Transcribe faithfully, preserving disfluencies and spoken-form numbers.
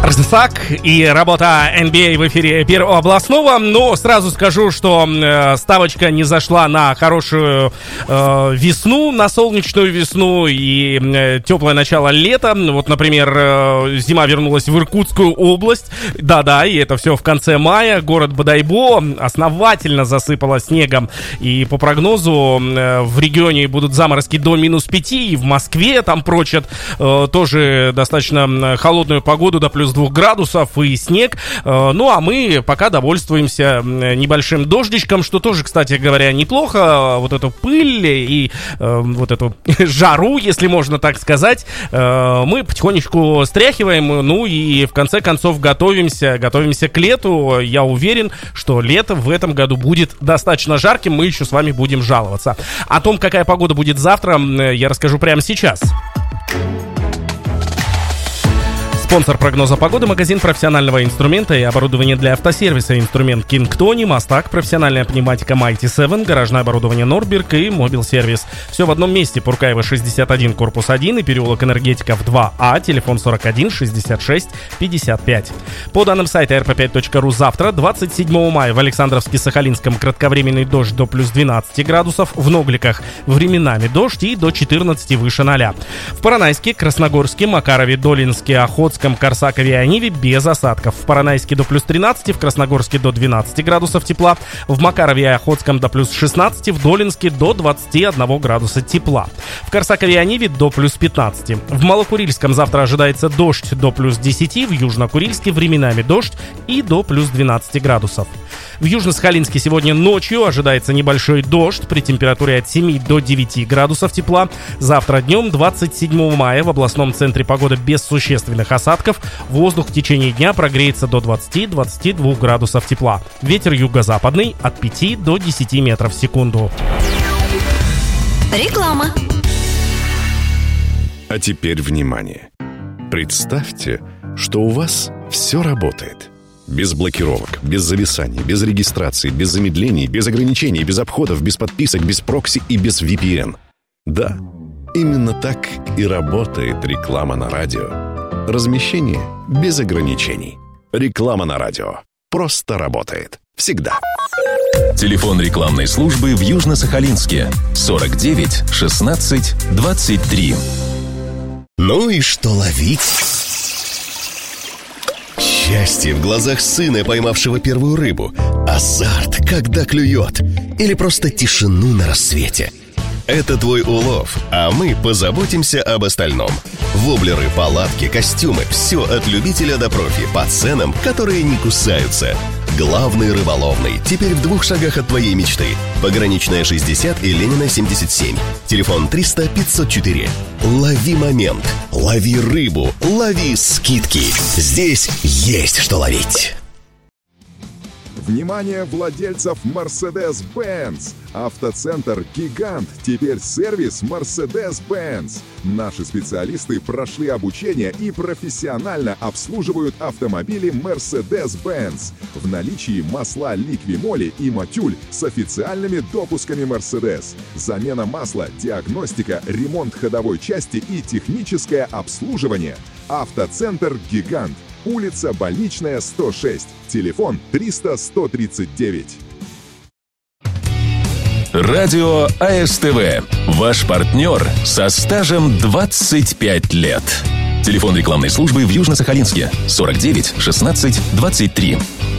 Барзак и работа эн би эй в эфире Первого областного. Но сразу скажу, что э, ставочка не зашла на хорошую э, весну, на солнечную весну и э, теплое начало лета. Вот, например, э, зима вернулась в Иркутскую область. Да-да, и это все в конце мая. Город Бодайбо основательно засыпало снегом. И по прогнозу э, в регионе будут заморозки до минус пяти. И в Москве там прочат э, тоже достаточно холодную погоду до плюс двух градусов и снег. Ну, а мы пока довольствуемся небольшим дождичком, что тоже, кстати говоря, неплохо. Вот эту пыль и э, вот эту жару, если можно так сказать, э, мы потихонечку стряхиваем. Ну и в конце концов готовимся, готовимся к лету. Я уверен, что лето в этом году будет достаточно жарким. Мы еще с вами будем жаловаться. О том, какая погода будет завтра, я расскажу прямо сейчас. Спонсор прогноза погоды — магазин профессионального инструмента и оборудования для автосервиса. Инструмент Кингтони, Мастак, профессиональная пневматика Mighty семь, гаражное оборудование Норберг и Мобил Сервис. Все в одном месте. Пуркаева шестьдесят один, корпус один и переулок Энергетиков два А, телефон сорок один шестьдесят шесть пятьдесят пять. По данным сайта эр пэ пять точка ру, завтра, двадцать седьмого мая, в Александровске-Сахалинском кратковременный дождь до плюс двенадцати градусов, в Ногликах временами дождь и до четырнадцати выше ноля. В Поронайске, Красногорске, Макарове, Долинске, Охотске, Корсакове и Ониве без осадков. В Поронайске до плюс тринадцати, в Красногорске до двенадцати градусов тепла, в Макарове и Охотском до плюс шестнадцати, в Долинске до двадцати одного градуса тепла. В Корсакове и Ониве до плюс пятнадцати. В Малокурильском завтра ожидается дождь до плюс десяти, в Южнокурильске временами дождь и до плюс двенадцати градусов. В Южно-Сахалинске сегодня ночью ожидается небольшой дождь при температуре от семи до девяти градусов тепла. Завтра днем, двадцать седьмого мая, в областном центре погода без существенных осадков. Воздух в течение дня прогреется до двадцати - двадцати двух градусов тепла. Ветер юго-западный от пяти до десяти метров в секунду. Реклама. А теперь внимание. Представьте, что у вас все работает. Без блокировок, без зависаний, без регистрации, без замедлений, без ограничений, без обходов, без подписок, без прокси и без ви пи эн. Да, именно так и работает реклама на радио. Размещение без ограничений. Реклама на радио. Просто работает. Всегда. Телефон рекламной службы в Южно-Сахалинске сорок девять шестнадцать двадцать три. Ну и что ловить? Счастье в глазах сына, поймавшего первую рыбу. Азарт, когда клюет. Или просто тишину на рассвете. Это твой улов, а мы позаботимся об остальном. Воблеры, палатки, костюмы – все от любителя до профи по ценам, которые не кусаются. Главный рыболовный, теперь в двух шагах от твоей мечты. Пограничная шестьдесят и Ленина семьдесят семь. Телефон триста пятьсот четыре. Лови момент, лови рыбу, лови скидки. Здесь есть что ловить. Внимание владельцев Mercedes-Benz! Автоцентр «Гигант» теперь сервис Mercedes-Benz. Наши специалисты прошли обучение и профессионально обслуживают автомобили Mercedes-Benz. В наличии масла Liqui-Moly и Motul с официальными допусками Mercedes. Замена масла, диагностика, ремонт ходовой части и техническое обслуживание. Автоцентр «Гигант». Улица Больничная, сто шесть. Телефон триста сто тридцать девять. Радио а эс тэ вэ. Ваш партнер со стажем двадцать пять лет. Телефон рекламной службы в Южно-Сахалинске сорок девять шестнадцать двадцать три.